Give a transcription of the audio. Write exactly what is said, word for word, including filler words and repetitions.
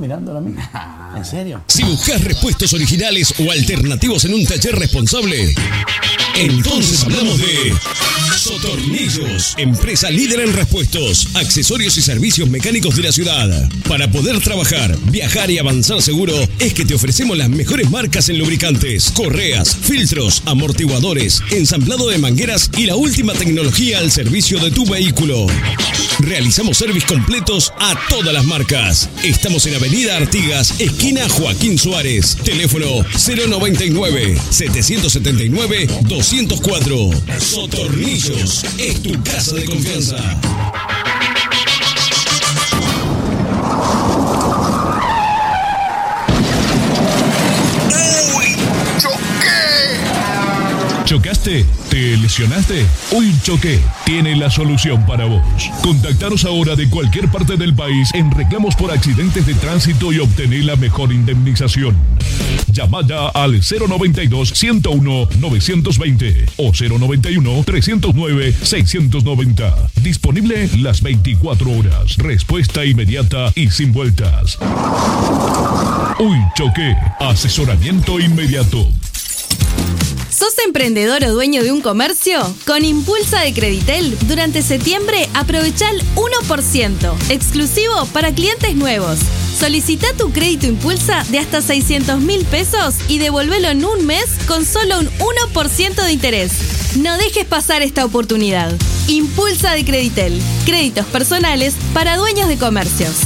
mirándolo a mí. ¿En serio? Si buscas repuestos originales o alternativos en un taller responsable, entonces hablamos de Sotornillos, empresa líder en repuestos, accesorios y servicios mecánicos de la ciudad. Para poder trabajar, viajar y avanzar seguro, es que te ofrecemos las mejores marcas en lubricantes, correas, filtros, amortiguadores, ensamblado de mangueras y la última tecnología al servicio de tu vehículo. Realizamos servicios completos a todas las marcas. Estamos en Avenida Artigas, esquina Joaquín Suárez. Teléfono cero noventa y nueve, setecientos setenta y nueve, doscientos cuatro. Sotornillos, es tu casa de confianza. ¿Chocaste? ¿Te lesionaste? Uy Choqué tiene la solución para vos. Contactaros ahora de cualquier parte del país en reclamos por accidentes de tránsito y obtener la mejor indemnización. Llama ya al cero noventa y dos, ciento uno, novecientos veinte o cero noventa y uno, trescientos nueve, seiscientos noventa. Disponible las veinticuatro horas. Respuesta inmediata y sin vueltas. Uy Choqué, asesoramiento inmediato. ¿Sos emprendedor o dueño de un comercio? Con Impulsa de Creditel, durante septiembre aprovecha el uno por ciento, exclusivo para clientes nuevos. Solicita tu crédito Impulsa de hasta seiscientos mil pesos y devuélvelo en un mes con solo un uno por ciento de interés. No dejes pasar esta oportunidad. Impulsa de Creditel, créditos personales para dueños de comercios.